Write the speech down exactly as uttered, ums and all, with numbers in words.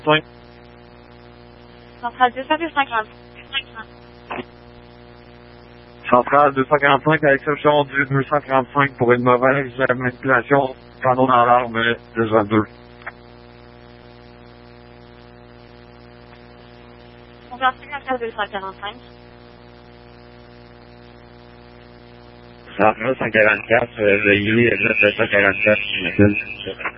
cinq. Centrale deux cent cinquante. Centrale deux cent quarante-cinq, à l'exception du deux cent quarante-cinq pour une mauvaise manipulation, panneau d'alarme deux cent deux. Centrale deux cent quarante-cinq. Centrale cent quarante-quatre, veuillez neuf cent quarante-quatre,